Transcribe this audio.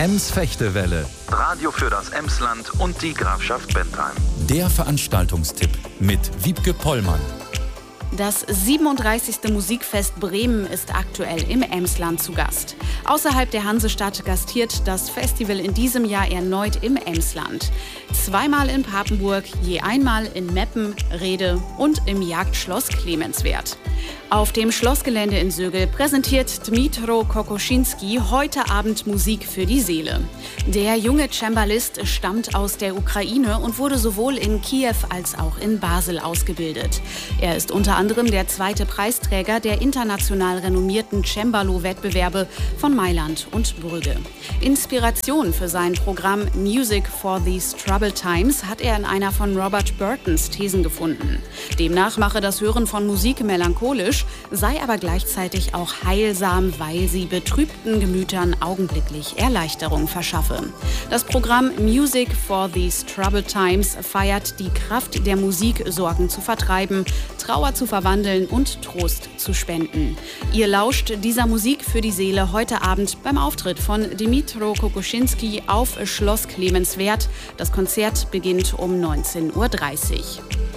Ems-Fechtewelle. Radio für das Emsland und die Grafschaft Bentheim. Der Veranstaltungstipp mit Wiebke Pollmann. Das 37. Musikfest Bremen ist aktuell im Emsland zu Gast. Außerhalb der Hansestadt gastiert das Festival in diesem Jahr erneut im Emsland. Zweimal in Papenburg, je einmal in Meppen, Rhede und im Jagdschloss Clemenswerth. Auf dem Schlossgelände in Sögel präsentiert Dmytro Kokoschinski heute Abend Musik für die Seele. Der junge Cembalist stammt aus der Ukraine und wurde sowohl in Kiew als auch in Basel ausgebildet. Er ist unter anderem der zweite Preisträger der international renommierten Cembalo-Wettbewerbe von Mailand und Brügge. Inspiration für sein Programm Music for These Troubled Times hat er in einer von Robert Burtons Thesen gefunden. Demnach mache das Hören von Musik melancholisch, sei aber gleichzeitig auch heilsam, weil sie betrübten Gemütern augenblicklich Erleichterung verschaffe. Das Programm Music for These Troubled Times feiert die Kraft der Musik, Sorgen zu vertreiben, Trauer zu verwandeln und Trost zu spenden. Ihr lauscht dieser Musik für die Seele heute Abend beim Auftritt von Dmytro Kokoschinski auf Schloss Clemenswerth. Das Konzert beginnt um 19:30 Uhr.